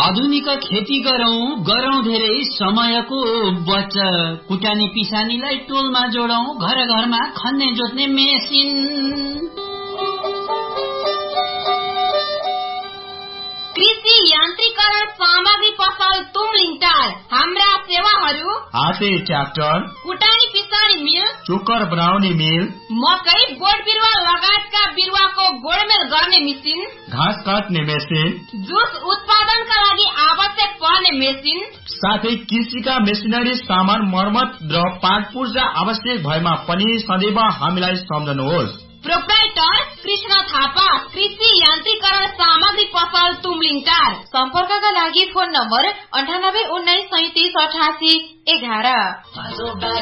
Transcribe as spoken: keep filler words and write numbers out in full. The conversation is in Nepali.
आधुनिक खेती गरौं गरौं धेरै समयको बचत। कुटानी पिसानीलाई टोलमा जोडौं, घर घरमा खन्ने जोत्ने मेसिन। कृषि यान्त्रिकरण सामग्री पसल तुमलिङटार। हाम्रा सेवाहरू: हाते ट्र्याक्टर, कुटानी पिसानी मिल, चोकर बनाउने मिल, मकै बोट बिरुवा लगायतका बिरुवाको गोडमेल गर्ने मेसिन, घाँस काट्ने मेसिन, जुस उत्पादनका लागि आवश्यक पर्ने मेसिन, साथै कृषिका मेसिनरी सामान मर्मत र पार्टपुर्जा आवश्यक भएमा पनि सदैव हामीलाई सम्झनुहोस्। प्रोप्राइटर कृष्ण थापा, कृषि यान्त्रिकरण सामग्री पसल तुमलिङटार। सम्पर्कका लागि फोन नम्बर अन्ठानब्बे उन्नाइस सैतिस अठासी एघार।